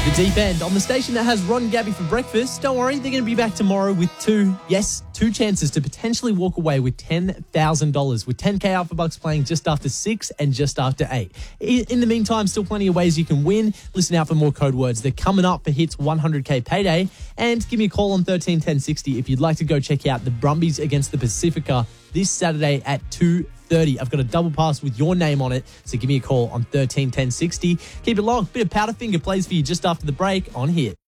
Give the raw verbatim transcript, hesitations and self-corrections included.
The Deep End on the station that has Ron and Gabby for breakfast. Don't worry, they're going to be back tomorrow with two, yes, two chances to potentially walk away with ten thousand dollars with ten K Alpha Bucks playing just after six and just after eight. In the meantime, still plenty of ways you can win. Listen out for more code words. They're coming up for Hits one hundred K Payday. And give me a call on thirteen ten sixty if you'd like to go check out the Brumbies against the Pacifica this Saturday at two thirty. I've got a double pass with your name on it, so give me a call on thirteen ten sixty. Keep it locked. Bit of Powderfinger plays for you just after the break on Hit.